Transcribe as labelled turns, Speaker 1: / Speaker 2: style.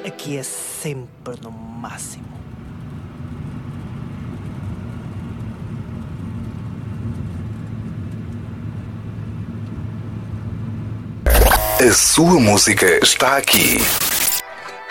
Speaker 1: aqui é sempre no máximo.
Speaker 2: A sua música está aqui.